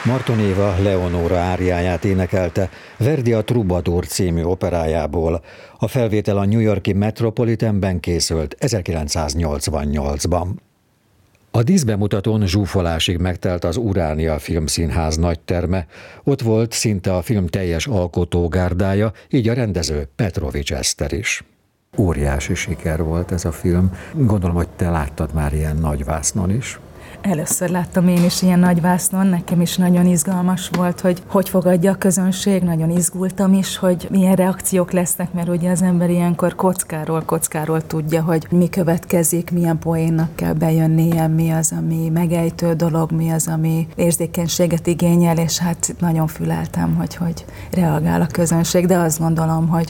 Marton Éva Leonóra áriáját énekelte Verdi a Troubadour című operájából. A felvétel a New York-i Metropolitanben készült 1988-ban. A díszbemutatón zsúfolásig megtelt az Uránia Filmszínház nagyterme. Ott volt szinte a film teljes alkotógárdája, így a rendező Petrovics Eszter is. Óriási siker volt ez a film. Gondolom, hogy te láttad már ilyen nagyvásznon is. Először láttam én is ilyen nagyvásznon, nekem is nagyon izgalmas volt, hogy fogadja a közönség, nagyon izgultam is, hogy milyen reakciók lesznek, mert ugye az ember ilyenkor kockáról tudja, hogy mi következik, milyen poénnak kell bejönnie, mi az, ami megejtő dolog, mi az, ami érzékenységet igényel, és hát nagyon füleltem, hogy reagál a közönség, de azt gondolom, hogy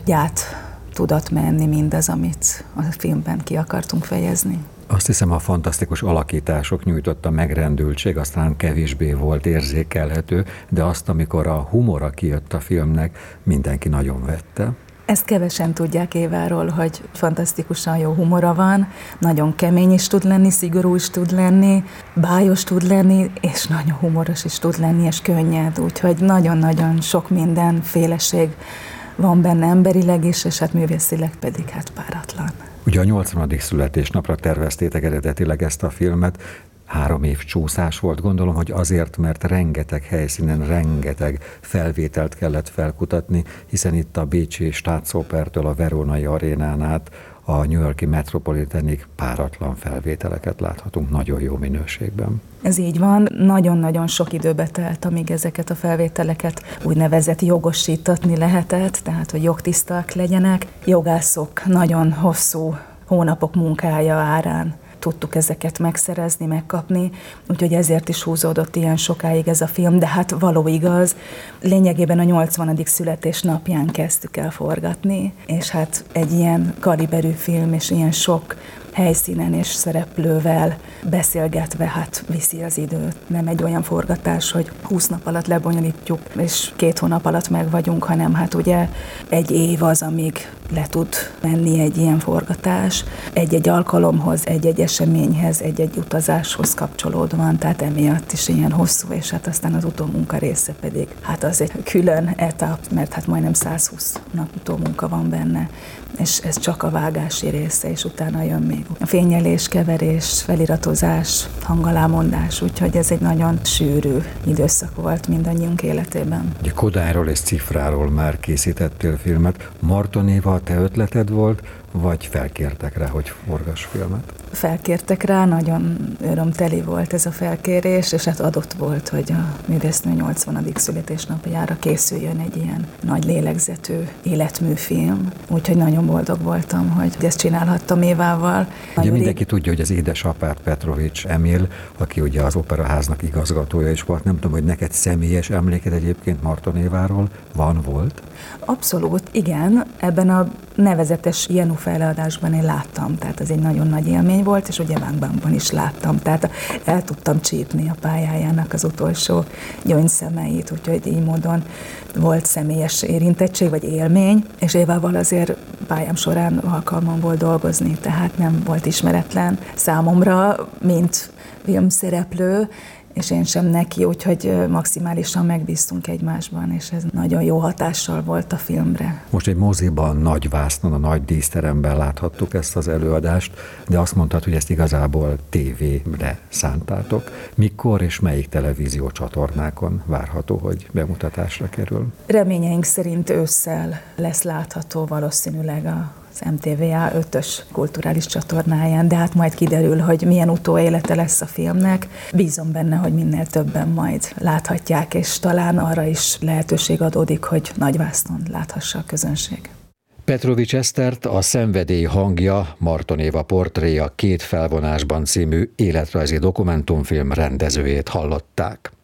tudott menni mindaz, amit a filmben ki akartunk fejezni. Azt hiszem, a fantasztikus alakítások nyújtotta megrendültség, aztán kevésbé volt érzékelhető, de azt, amikor a humora kijött a filmnek, mindenki nagyon vette. Ezt kevesen tudják Éváról, hogy fantasztikusan jó humora van, nagyon kemény is tud lenni, szigorú is tud lenni, bájos tud lenni, és nagyon humoros is tud lenni, és könnyed, úgyhogy nagyon-nagyon sok mindenféleség van benne emberileg is, és hát művészileg pedig hát páratlan. Ugye a 80. születésnapra terveztétek eredetileg ezt a filmet, 3 év csúszás volt, gondolom, hogy azért, mert rengeteg helyszínen, rengeteg felvételt kellett felkutatni, hiszen itt a bécsi Staatsopertől a Veronai arénán át a New York-i Metropolitanig páratlan felvételeket láthatunk nagyon jó minőségben. Ez így van, nagyon-nagyon sok időbe telt, amíg ezeket a felvételeket úgynevezett jogosítatni lehetett, tehát hogy jogtiszták legyenek. Jogászok nagyon hosszú hónapok munkája árán tudtuk ezeket megszerezni, megkapni, úgyhogy ezért is húzódott ilyen sokáig ez a film, de hát való igaz, lényegében a 80. születésnapján kezdtük el forgatni, és hát egy ilyen kaliberű film, és ilyen sok helyszínen és szereplővel beszélgetve, hát viszi az időt. Nem egy olyan forgatás, hogy 20 nap alatt lebonyolítjuk, és 2 hónap alatt meg vagyunk, hanem hát ugye egy év az, amíg le tud menni egy ilyen forgatás. Egy-egy alkalomhoz, egy-egy eseményhez, egy-egy utazáshoz kapcsolódóan, tehát emiatt is ilyen hosszú, és hát aztán az utómunka része pedig, hát az egy külön etap, mert hát majdnem 120 nap utómunka van benne, és ez csak a vágási része, és utána jön még a fényelés, keverés, feliratozás, hangalámondás, úgyhogy ez egy nagyon sűrű időszak volt mindannyiunk életében. Ugye Kodályról és Cifráról már készítettél filmet. Marton Éva, a te ötleted volt, vagy felkértek rá, hogy forgass filmet? Felkértek rá, nagyon örömteli volt ez a felkérés, és hát adott volt, hogy a művésznő 80. születésnapjára készüljön egy ilyen nagy lélegzetű életműfilm. Úgyhogy nagyon boldog voltam, hogy ezt csinálhattam Évával. Ugye mindenki tudja, hogy az édesapád Petrovics Emil, aki ugye az Operaháznak igazgatója is volt. Nem tudom, hogy neked személyes emléked egyébként Marton Éváról volt? Abszolút, igen. Ebben a nevezetes Jenő felleadásban én láttam, tehát ez egy nagyon nagy élmény volt, és ugye Bang Bangban is láttam, tehát el tudtam csípni a pályájának az utolsó gyöngyszemeit, úgyhogy így módon volt személyes érintettség vagy élmény, és Évával azért pályám során alkalmam volt dolgozni, tehát nem volt ismeretlen számomra, mint filmszereplő, és én sem neki, úgyhogy maximálisan megbíztunk egymásban, és ez nagyon jó hatással volt a filmre. Most egy moziban, nagy vásznon, a nagy díszteremben láthattuk ezt az előadást, de azt mondtad, hogy ezt igazából tévére szántátok. Mikor és melyik televízió csatornákon várható, hogy bemutatásra kerül? Reményeink szerint ősszel lesz látható valószínűleg az MTVA 5-ös kulturális csatornáján, de hát majd kiderül, hogy milyen utóélete lesz a filmnek. Bízom benne, hogy minél többen majd láthatják, és talán arra is lehetőség adódik, hogy nagyvásznon láthassa a közönség. Petrovics Esztert, a Szenvedély hangja, Marton Éva portréja 2 felvonásban című életrajzi dokumentumfilm rendezőjét hallották.